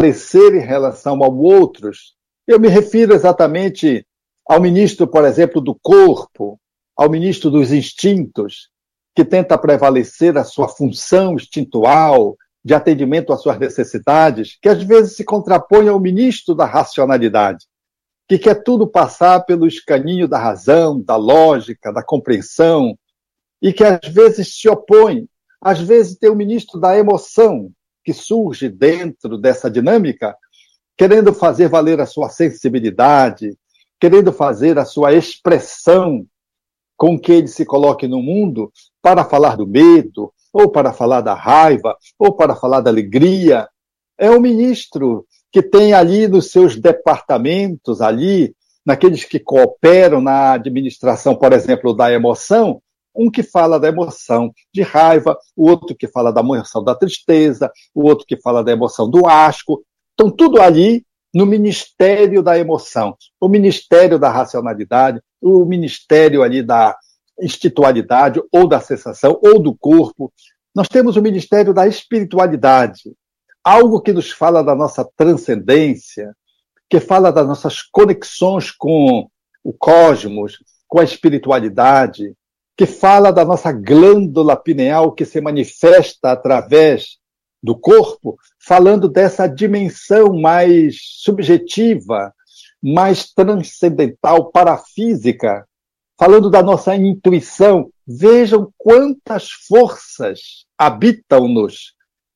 prevalecer em relação aos outros. Eu me refiro exatamente ao ministro, por exemplo, do corpo, ao ministro dos instintos, que tenta prevalecer a sua função instintual de atendimento às suas necessidades, que às vezes se contrapõe ao ministro da racionalidade, que quer tudo passar pelo escaninho da razão, da lógica, da compreensão, e que às vezes se opõe. Às vezes tem o ministro da emoção, que surge dentro dessa dinâmica, querendo fazer valer a sua sensibilidade, querendo fazer a sua expressão com que ele se coloque no mundo para falar do medo, ou para falar da raiva, ou para falar da alegria. É o ministro que tem ali nos seus departamentos, ali, naqueles que cooperam na administração, por exemplo, da emoção, um que fala da emoção de raiva, o outro que fala da emoção da tristeza, o outro que fala da emoção do asco. Estão tudo ali no ministério da emoção, o ministério da racionalidade, o ministério ali da instintualidade, ou da sensação, ou do corpo. Nós temos o ministério da espiritualidade, algo que nos fala da nossa transcendência, que fala das nossas conexões com o cosmos, com a espiritualidade, que fala da nossa glândula pineal que se manifesta através do corpo, falando dessa dimensão mais subjetiva, mais transcendental, parafísica, falando da nossa intuição. Vejam quantas forças habitam-nos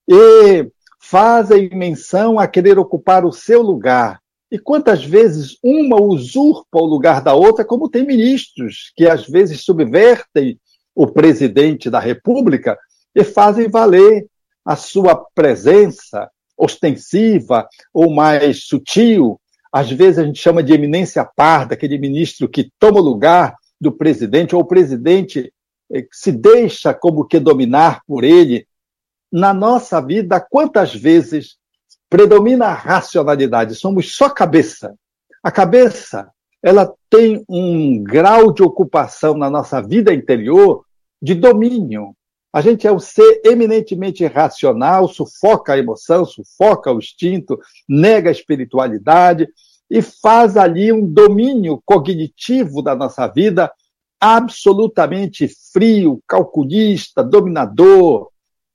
e fazem menção a querer ocupar o seu lugar. E quantas vezes uma usurpa o lugar da outra, como tem ministros que às vezes subvertem o presidente da República e fazem valer a sua presença ostensiva ou mais sutil. Às vezes a gente chama de eminência parda, aquele ministro que toma o lugar do presidente, ou o presidente se deixa como que dominar por ele. Na nossa vida, quantas vezes predomina a racionalidade? Somos só cabeça. A cabeça, ela tem um grau de ocupação na nossa vida interior de domínio. A gente é um ser eminentemente racional, sufoca a emoção, sufoca o instinto, nega a espiritualidade e faz ali um domínio cognitivo da nossa vida absolutamente frio, calculista, dominador,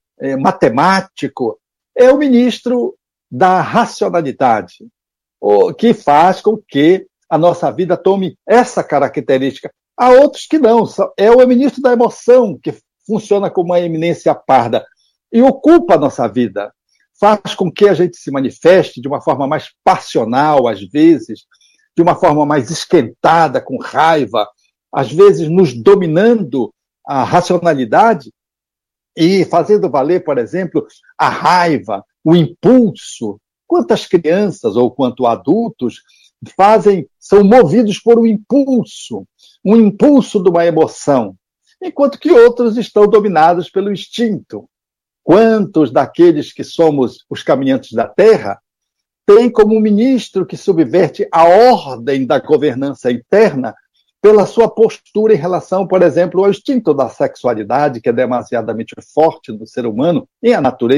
matemático. É o ministro da racionalidade, que faz com que a nossa vida tome essa característica. Há outros que não, é o ministro da emoção, que funciona como uma eminência parda e ocupa a nossa vida, faz com que a gente se manifeste de uma forma mais passional, às vezes, de uma forma mais esquentada, com raiva, às vezes nos dominando a racionalidade e fazendo valer, por exemplo, a raiva, o impulso. Quantas crianças ou quanto adultos são movidos por um impulso de uma emoção, enquanto que outros estão dominados pelo instinto. Quantos daqueles que somos os caminhantes da Terra têm como ministro que subverte a ordem da governança interna pela sua postura em relação, por exemplo, ao instinto da sexualidade, que é demasiadamente forte no ser humano, e a natureza